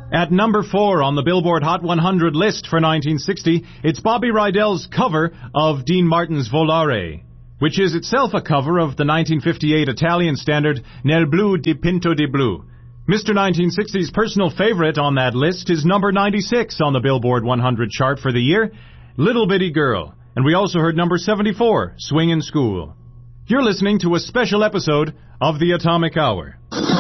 At number 4 on the Billboard Hot 100 list for 1960, it's Bobby Rydell's cover of Dean Martin's Volare, which is itself a cover of the 1958 Italian standard Nel blu di Pinto di Blu. Mr. 1960's personal favorite on that list is number 96 on the Billboard 100 chart for the year, Little Bitty Girl. And we also heard number 74, Swingin' School. You're listening to a special episode of The Atomic Hour.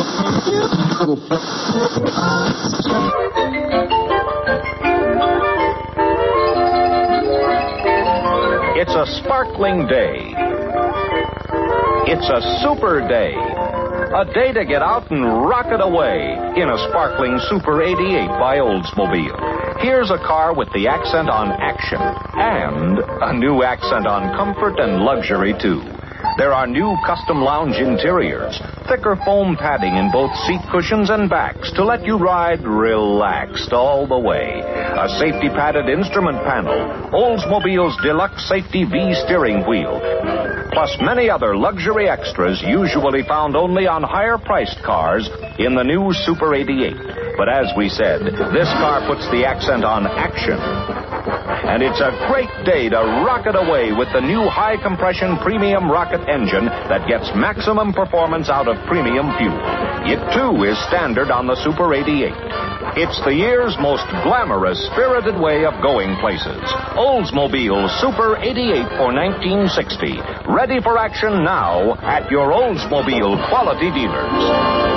It's a sparkling day. It's a super day. A day to get out and rock it away in a sparkling Super 88 by Oldsmobile. Here's a car with the accent on action and a new accent on comfort and luxury, too. There are new custom lounge interiors, thicker foam padding in both seat cushions and backs to let you ride relaxed all the way. A safety padded instrument panel, Oldsmobile's deluxe safety V steering wheel, plus many other luxury extras usually found only on higher priced cars in the new Super 88. But as we said, this car puts the accent on action. And it's a great day to rock it away with the new high-compression premium rocket engine that gets maximum performance out of premium fuel. It, too, is standard on the Super 88. It's the year's most glamorous, spirited way of going places. Oldsmobile Super 88 for 1960. Ready for action now at your Oldsmobile quality dealers.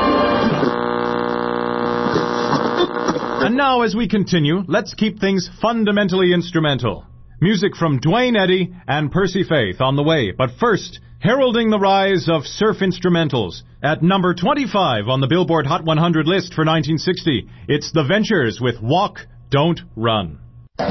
And now, as we continue, let's keep things fundamentally instrumental. Music from Duane Eddy and Percy Faith on the way. But first, heralding the rise of surf instrumentals. At number 25 on the Billboard Hot 100 list for 1960, it's The Ventures with Walk, Don't Run.